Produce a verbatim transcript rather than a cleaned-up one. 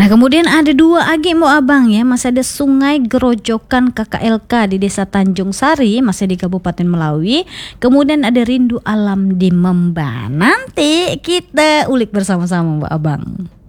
kemudian ada dua lagi Mbok Abang ya, masih ada Sungai Gerojokan K K L K di Desa Tanjung Sari, masih di Kabupaten Melawi. Kemudian ada Rindu Alam di Memba. Nanti kita ulik bersama-sama Mbok Abang.